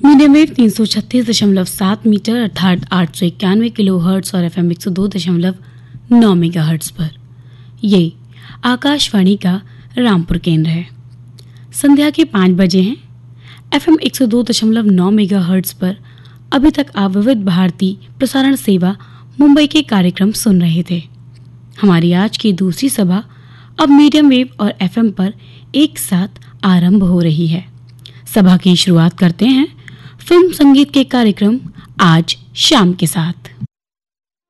Medium wave 336.7 metre अर्थात 891 kilo hertz और FM 102.9 megahertz पर। ये आकाशवाणी का रामपुर केंद्र है। संध्या के 5 बजे हैं। FM 102.9 मेगाहर्ट्ज पर अभी तक आप विविध भारती प्रसारण सेवा मुंबई के कार्यक्रम सुन रहे थे। हमारी आज की दूसरी सभा अब मीडियम वेव और FM पर एक साथ आरंभ हो रही है। सभा की शुरुआत करते हैं फिल्म संगीत के कार्यक्रम आज शाम के साथ।